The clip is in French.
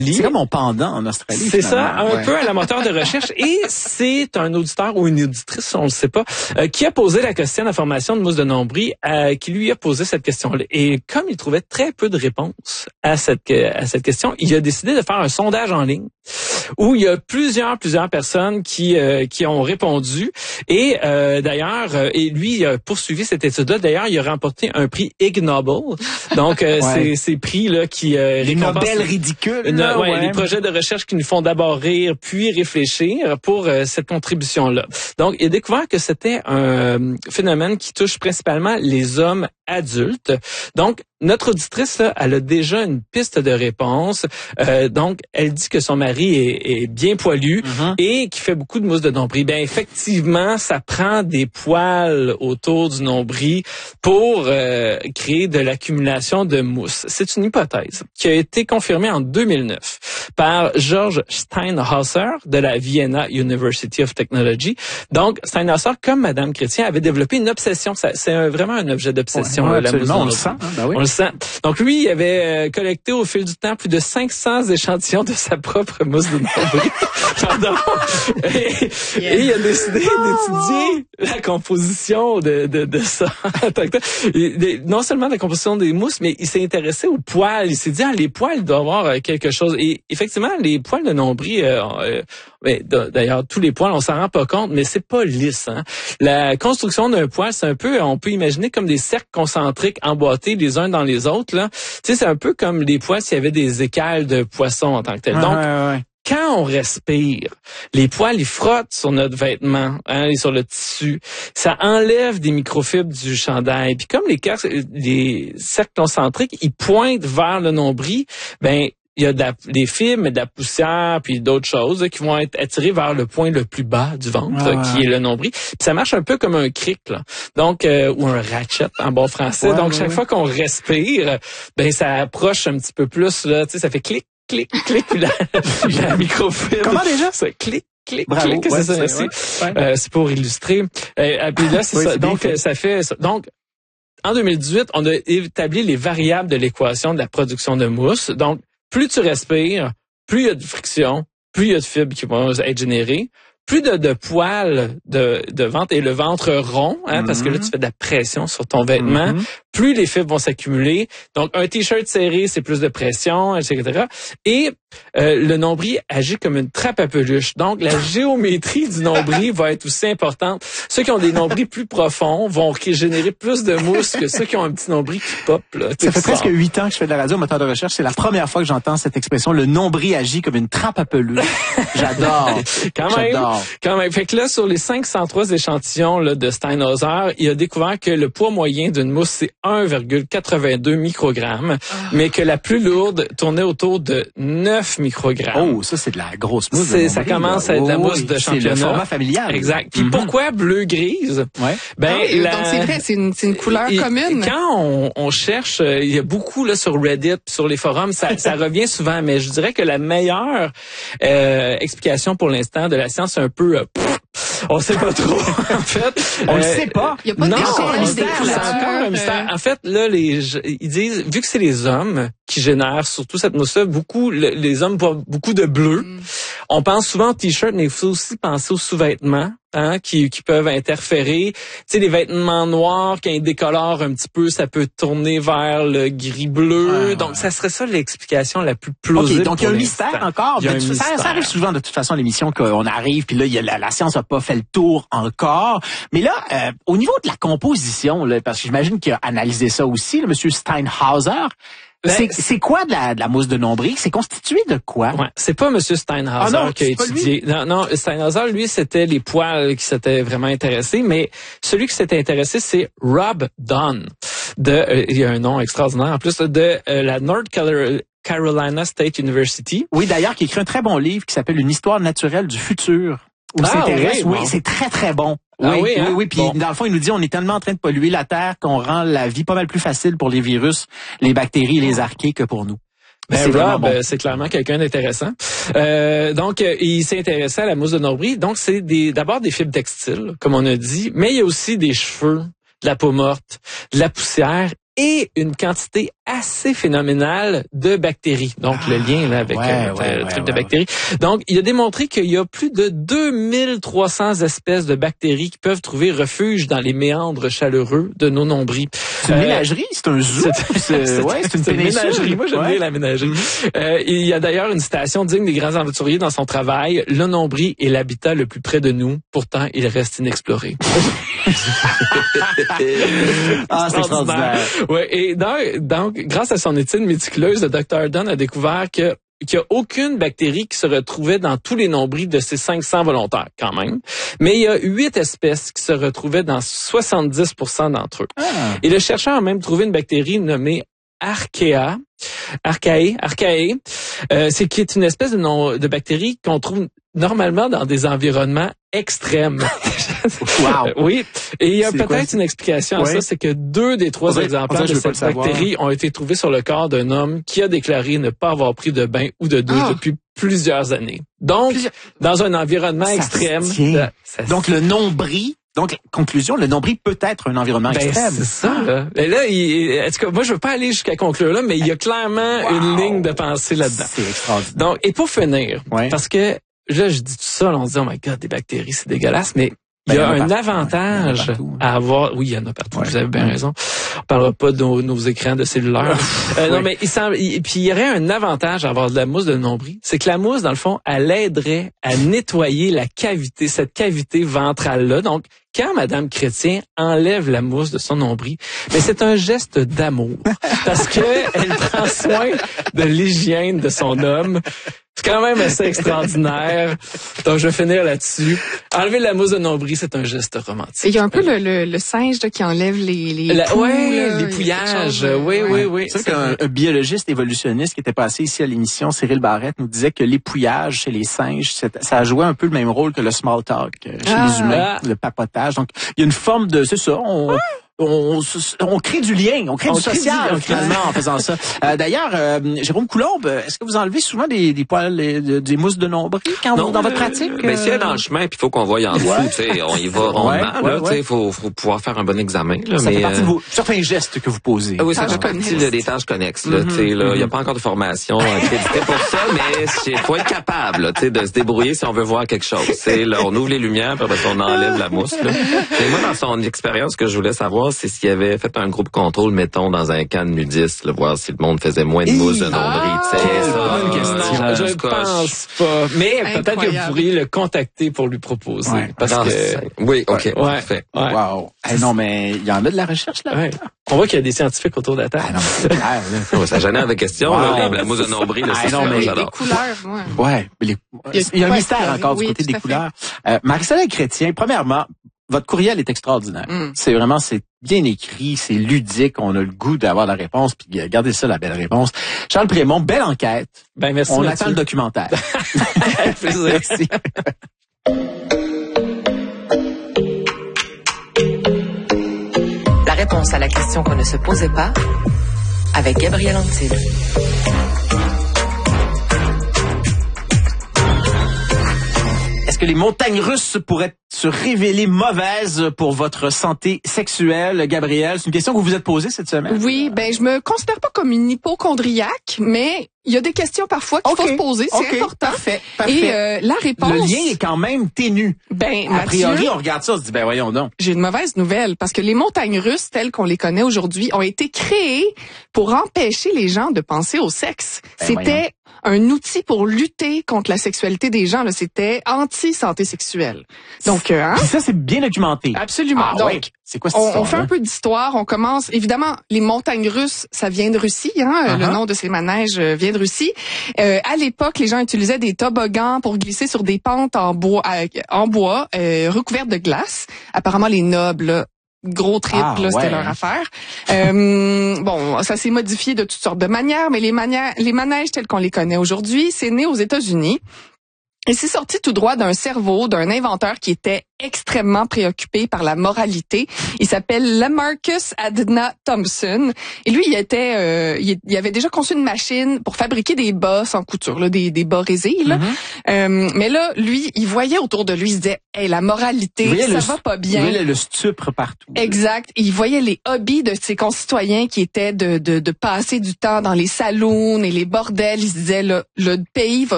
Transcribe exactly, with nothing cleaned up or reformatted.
C'est comme mon pendant en Australie. C'est ça, un ouais. peu à la moteur de recherche. Et c'est un auditeur ou une auditrice, on le sait pas, euh, qui a posé la question à formation de mousse de nombril, euh, qui lui a posé cette question-là. Et comme il trouvait très peu de réponses à cette à cette question, il a décidé de faire un sondage en ligne où il y a plusieurs plusieurs personnes qui euh, qui ont répondu. Et euh, d'ailleurs, euh, et lui il a poursuivi cette étude-là. D'ailleurs, il a remporté un prix Ig Nobel. Donc euh, ouais. c'est ces prix là qui euh, les Nobel ridicules. Une, là, ouais, ouais. Les projets de recherche qui nous font d'abord rire puis réfléchir pour euh, cette contribution-là. Donc, il a découvert que c'était un euh, phénomène qui touche principalement les hommes adultes. Donc, notre auditrice, là, elle a déjà une piste de réponse. Euh, donc, elle dit que son mari est, est bien poilu mm-hmm. et qui fait beaucoup de mousse de nombril. Bien, effectivement, ça prend des poils autour du nombril pour euh, créer de l'accumulation de mousse. C'est une hypothèse qui a été confirmée en deux mille neuf par George Steinhauser de la Vienna University of Technology. Donc, Steinhauser, comme Madame Chrétien, avait développé une obsession. Ça, c'est un, vraiment un objet d'obsession. Ouais, ouais, la mousse on le sent. Hein, ben oui. On le sent. Donc, lui, il avait euh, collecté au fil du temps plus de cinq cents échantillons de sa propre mousse de nombril. Pardon. Et, yeah. et il a décidé oh, d'étudier wow. la composition de, de, de ça. Non seulement la composition des mousses, mais il s'est intéressé aux poils. Il s'est dit, ah, les poils, il doit avoir quelque chose. Et effectivement, les poils de nombril, euh, euh, mais d'ailleurs, tous les poils, on s'en rend pas compte, mais c'est pas lisse. Hein? La construction d'un poil, c'est un peu, on peut imaginer comme des cercles concentriques emboîtés les uns dans les autres. Là, tu sais, c'est un peu comme les poils s'il y avait des écailles de poisson en tant que tel. Donc, ouais, ouais, ouais. Quand on respire, les poils, ils frottent sur notre vêtement, hein, et sur le tissu. Ça enlève des microfibres du chandail. Puis comme les, les cercles concentriques, ils pointent vers le nombril, ben il y a de la, des fibres, de la poussière, puis d'autres choses là, qui vont être attirées vers le point le plus bas du ventre, ouais, qui est le nombril. Puis ça marche un peu comme un cric, là. Donc euh, ou un ratchet en bon français. Ouais, Donc ouais, chaque ouais. fois qu'on respire, ben ça approche un petit peu plus là, tu sais, ça fait clic, clic, clic, puis la, la microfibre. Comment déjà? Ça clic. Clic, Bravo, clic, ouais, c'est ça. C'est, ouais. euh, c'est pour illustrer. Euh, puis là, c'est oui, ça. C'est Donc, fait. ça fait ça. Donc, en deux mille dix-huit, on a établi les variables de l'équation de la production de mousse. Donc, plus tu respires, plus il y a de friction, plus il y a de fibres qui vont être générées, plus de, de poils de, de ventre et le ventre rond, hein, mm-hmm. parce que là, tu fais de la pression sur ton vêtement, mm-hmm. plus les fibres vont s'accumuler. Donc, un T-shirt serré, c'est plus de pression, et cetera. Et euh, le nombril agit comme une trappe à peluche. Donc, la géométrie du nombril va être aussi importante. Ceux qui ont des nombrils plus profonds vont générer plus de mousse que ceux qui ont un petit nombril qui pop. Là, ça fait presque huit ans que je fais de la radio, moteur de recherche. C'est la première fois que j'entends cette expression. Le nombril agit comme une trappe à peluche. J'adore. Quand même. J'adore. Quand même. Fait que là, sur les cinq cent trois échantillons là, de Steinhauser, il a découvert que le poids moyen d'une mousse, c'est un virgule quatre-vingt-deux microgrammes, oh. mais que la plus lourde tournait autour de neuf microgrammes. Oh, ça, c'est de la grosse mousse. C'est, ça commence à être de la mousse oh, de championnat. C'est le format familial. Exact. Puis mm-hmm. pourquoi bleu-grise? Ouais. Ben, ah, la... Donc, c'est vrai, c'est une, c'est une couleur et, commune. Quand on, on cherche, il y a beaucoup là sur Reddit, sur les forums, ça, ça revient souvent, mais je dirais que la meilleure euh, explication pour l'instant de la science, c'est un peu... Euh, pff, on sait pas trop, en fait. On euh, le sait pas. Il y a pas non, de c'est un mystère. C'est encore un mystère. En fait, là, les, ils disent, vu que c'est les hommes qui génèrent surtout cette mousse-là, beaucoup, le, les hommes voient beaucoup de bleu. Mm. On pense souvent au t-shirt, mais il faut aussi penser aux sous-vêtements. Hein, qui, qui peuvent interférer. Tu sais, les vêtements noirs, quand ils décolorent un petit peu, ça peut tourner vers le gris-bleu. Ah. Donc, ça serait ça l'explication la plus plausible. Okay, donc, il y a un mystère encore. Il y a mais un ça, mystère. Ça arrive souvent, de toute façon, à l'émission, qu'on arrive, puis là, il y a la, la science n'a pas fait le tour encore. Mais là, euh, au niveau de la composition, là, parce que j'imagine qu'il a analysé ça aussi, le monsieur Steinhauser, Ben, c'est, c'est quoi de la, de la mousse de nombril? C'est constitué de quoi? Ouais, c'est pas Monsieur Steinhauser ah non, qui a étudié. Non, non, Steinhauser, lui, c'était les poils qui s'étaient vraiment intéressés, mais celui qui s'était intéressé, c'est Rob Dunn. De, euh, il y a un nom extraordinaire en plus, de euh, la North Carolina State University. Oui, d'ailleurs, qui a écrit un très bon livre qui s'appelle Une histoire naturelle du futur. Où ah, s'intéresse, oui, oui, bon. c'est très, très bon. Ah, oui, oui, hein? oui, oui. Puis bon. Dans le fond, il nous dit on est tellement en train de polluer la Terre qu'on rend la vie pas mal plus facile pour les virus, les bactéries et les archées que pour nous. Ben, c'est Rob, bon. c'est clairement quelqu'un d'intéressant. Euh, donc, euh, il s'est intéressé à la mousse de nombril. Donc, c'est des, d'abord des fibres textiles, comme on a dit, mais il y a aussi des cheveux, de la peau morte, de la poussière et une quantité assez phénoménal de bactéries. Donc, ah, le lien là avec ouais, euh, ouais, le ouais, truc ouais, de bactéries. Ouais. Donc, il a démontré qu'il y a plus de deux mille trois cents espèces de bactéries qui peuvent trouver refuge dans les méandres chaleureux de nos nombrils. C'est une euh, ménagerie? C'est un zoo? C'est, c'est, ouais, c'est une, c'est une ménagerie. Moi, j'aime ouais. bien la ménagerie. Mm-hmm. Euh, il y a d'ailleurs une citation digne des grands aventuriers dans son travail. Le nombril est l'habitat le plus près de nous. Pourtant, il reste inexploré. Ah, c'est extraordinaire. Ouais, et donc, donc, grâce à son étude méticuleuse, le docteur Dunn a découvert que qu'il n'y a aucune bactérie qui se retrouvait dans tous les nombrils de ces cinq cents volontaires, quand même. Mais il y a huit espèces qui se retrouvaient dans soixante-dix pour cent d'entre eux. Ah. Et le chercheur a même trouvé une bactérie nommée Archaea, Archaea, Archaea, euh, c'est qui est une espèce de, non, de bactérie qu'on trouve normalement dans des environnements extrêmes. Wow. Oui. Et il y a c'est peut-être quoi, une explication à ouais. ça, c'est que deux des trois dirait, exemplaires de cette bactérie ont été trouvés sur le corps d'un homme qui a déclaré ne pas avoir pris de bain ou de douche ah. depuis plusieurs années. Donc, Plusieurs... dans un environnement ça extrême. Ça, ça Donc, le nombril. Donc, conclusion, le nombril peut être un environnement ben, extrême. C'est ça, là. Et là, il, est-ce que, moi, je veux pas aller jusqu'à conclure là, mais il y a clairement wow. une ligne de pensée là-dedans. C'est extraordinaire. Donc, et pour finir, ouais. parce que, là, je dis tout ça, là, on se dit, oh my God, des bactéries, c'est dégueulasse, mais il y a, ben, il y a un partout, avantage ouais, partout, à avoir. Oui, il y en a partout. Ouais, vous avez bien ouais. raison. On parlera pas de nos, nos écrans de cellulaire. euh, non, ouais. mais il semble. Il, puis il y aurait un avantage à avoir de la mousse de nombril. C'est que la mousse, dans le fond, elle aiderait à nettoyer la cavité, cette cavité ventrale là. Donc, quand Madame Chrétien enlève la mousse de son nombril, mais c'est un geste d'amour parce que elle prend soin de l'hygiène de son homme. C'est quand même assez extraordinaire. Donc, je vais finir là-dessus. Enlever la mousse de nombril, c'est un geste romantique. Il y a un peu le, le, le singe là, qui enlève les les la, poux, ouais, là, les pouillages. Oui, oui, oui. C'est vrai qu'un un biologiste évolutionniste qui était passé ici à l'émission, Cyril Barrette, nous disait que l'épouillage chez les singes, ça a joué un peu le même rôle que le small talk chez ah, les humains, ah. le papotage. Donc, il y a une forme de, c'est ça, on... Ah. On, on crée du lien, on crée on du crée social du, finalement en faisant ça. Euh, D'ailleurs, euh, Jérôme Coulombe, est-ce que vous enlevez souvent des, des poils, des, des mousses de nombril quand non, vous, dans votre pratique? Mais euh... si elle est dans le chemin, puis il faut qu'on voie en dessous, ouais. tu sais, on y va rondement. Ouais, là, ouais, ouais. Il faut, faut pouvoir faire un bon examen. Là, ça mais, fait partie euh... de vos certains gestes que vous posez. Ah oui, ça fait partie de, des tâches connexes. Là, mm-hmm, tu sais, là, il mm-hmm. y a pas encore de formation créditée pour ça, mais il faut être capable, tu sais, de se débrouiller si on veut voir quelque chose. C'est là, on ouvre les lumières, puis on enlève la mousse. Là. Et moi, dans son expérience, ce que je voulais savoir, c'est s'il y avait fait un groupe contrôle, mettons, dans un camp de nudistes, là, voir si le monde faisait moins de mousse de nombril. Ah, c'est ça. Bonne question. Euh, je ne pense pas. Mais incroyable. Peut-être que vous pourriez le contacter pour lui proposer. Ouais. Parce non, que... Oui, OK. Ouais. Parfait. Ouais. Wow. Hey, non, mais il y en a de la recherche, là. Ouais. On voit qu'il y a des scientifiques autour de la table. Ah non, c'est clair, là. Ça génère des questions, wow. là, la mousse de nombril, là, ah, c'est non, mais les couleurs, moi. Ouais. Les... Il y a un mystère encore oui, du côté des fait. couleurs. Euh, Marie-Soleil Chrétien, premièrement, votre courriel est extraordinaire. Mm. C'est vraiment, c'est bien écrit, c'est ludique, on a le goût d'avoir la réponse, puis regardez ça, la belle réponse. Charles Prémont, belle enquête. Ben, merci. On Mathieu. attend le documentaire. Merci. La réponse à la question qu'on ne se posait pas, avec Gabriel Antil. Est-ce que les montagnes russes pourraient se révéler mauvaises pour votre santé sexuelle, Gabrielle? C'est une question que vous vous êtes posée cette semaine. Oui, ben je me considère pas comme une hypochondriaque, mais il y a des questions parfois qu'il okay. faut se poser, c'est okay. important. Parfait, parfait. Et euh, la réponse... Le lien est quand même ténu. Ben, a Mathieu, priori, on regarde ça, on se dit, ben voyons donc. J'ai une mauvaise nouvelle, parce que les montagnes russes, telles qu'on les connaît aujourd'hui, ont été créées pour empêcher les gens de penser au sexe. Ben, C'était... Voyons. Un outil pour lutter contre la sexualité des gens. Là, c'était anti-santé sexuelle. Donc, euh, hein? Puis ça, c'est bien documenté. Absolument. Ah, Donc, ouais. C'est quoi cette on, histoire, on fait hein? un peu d'histoire. On commence, évidemment, les montagnes russes, ça vient de Russie. Hein? Uh-huh. Le nom de ces manèges vient de Russie. Euh, à l'époque, les gens utilisaient des toboggans pour glisser sur des pentes en bois, euh, en bois euh, recouvertes de glace. Apparemment, les nobles... Là, gros trip, ah, là, c'était ouais. leur affaire. Euh, bon, ça s'est modifié de toutes sortes de manières, mais les manières, les manèges tels qu'on les connaît aujourd'hui, c'est né aux États-Unis. Et c'est sorti tout droit d'un cerveau d'un inventeur qui était extrêmement préoccupé par la moralité. Il s'appelle Lamarcus Adna Thompson. Et lui, il était, euh, il, il avait déjà conçu une machine pour fabriquer des bas sans couture, là, des, des bas résés. Là. Mm-hmm. Euh, mais là, lui, il voyait autour de lui, il se disait, hey, la moralité, ça le, va pas bien. Il voyait le stupre partout. Exact. Il voyait les hobbies de ses concitoyens qui étaient de, de, de passer du temps dans les saloons et les bordels. Il se disait, là, le pays va